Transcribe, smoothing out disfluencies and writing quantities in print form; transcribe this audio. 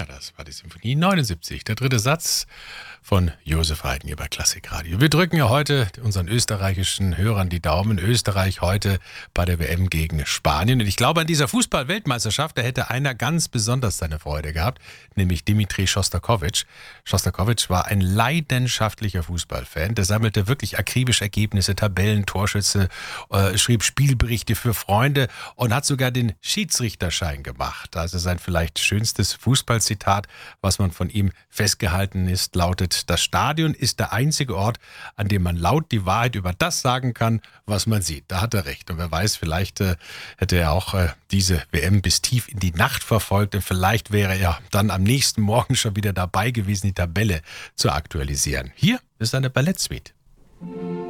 Ja, das war die Symphonie 79, der dritte Satz von Josef Haydn hier bei Klassikradio. Wir drücken ja heute unseren österreichischen Hörern die Daumen. Österreich heute bei der WM gegen Spanien. Und ich glaube, an dieser Fußball-Weltmeisterschaft, da hätte einer ganz besonders seine Freude gehabt, nämlich Dimitri Schostakowitsch. Schostakowitsch war ein leidenschaftlicher Fußballfan. Der sammelte wirklich akribisch Ergebnisse, Tabellen, Torschütze, schrieb Spielberichte für Freunde und hat sogar den Schiedsrichterschein gemacht. Also sein vielleicht schönstes Fußballzitat, was man von ihm festgehalten ist, lautet: Das Stadion ist der einzige Ort, an dem man laut die Wahrheit über das sagen kann, was man sieht. Da hat er recht. Und wer weiß, vielleicht hätte er auch diese WM bis tief in die Nacht verfolgt. Und vielleicht wäre er dann am nächsten Morgen schon wieder dabei gewesen, die Tabelle zu aktualisieren. Hier ist eine Ballettsuite.